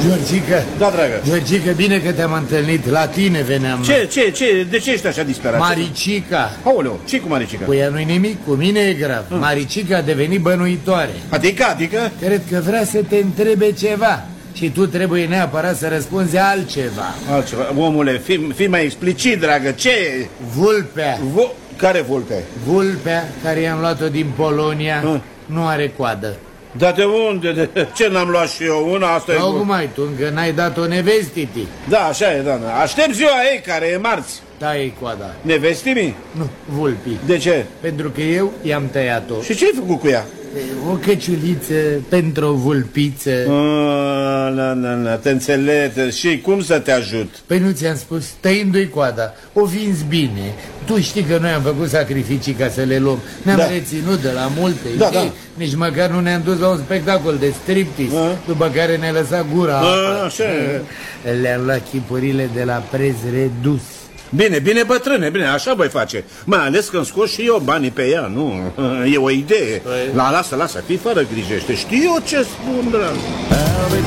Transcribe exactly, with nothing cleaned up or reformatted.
Georgica. Da, dragă. Georgica, bine că te-am întâlnit. La tine veneam. Ce, ce, ce? De ce ești așa disperat? Maricica. Aoleu, ce cu Maricica? Păi ea nu-i nimic, cu mine e grav. Hmm. Maricica a devenit bănuitoare. Adică, adică? Cred că vrea să te întrebe ceva. Și tu trebuie neapărat să răspunzi altceva. Altceva. Omule, fii, fii mai explicit, dragă. Ce? Vulpea. Vo care vulpe? Vulpea, care i-am luat-o din Polonia, hmm. nu are coadă. Dar de unde? De ce n-am luat și eu una? Asta e... Tocmai tu încă n-ai dat-o nevestitii. Da, așa e, da, da. Aștept ziua ei, care e marți. Tai coada. Nevestimii? Nu, vulpii. De ce? Pentru că eu i-am tăiat-o. Și ce ai făcut cu ea? O căciuliță pentru o vulpiță. Ah, na, na, na, te înțeleg. Și cum să te ajut? Păi nu ți-am spus, tăindu-i coada, o vinzi bine. Tu știi că noi am făcut sacrificii ca să le luăm. Ne-am da. reținut de la multe da, idei. Da. Nici măcar nu ne-am dus la un spectacol de striptease, ah. după care ne-a lăsat gura. Ah, așa. Le-am luat chipurile de la preț redus. Bine, bine, bătrâne, bine, așa voi face. Mai ales că îmi scos și eu banii pe ea, nu? E o idee. La, lasă, lasă, fii fără grijă. Știu eu ce spun, drag.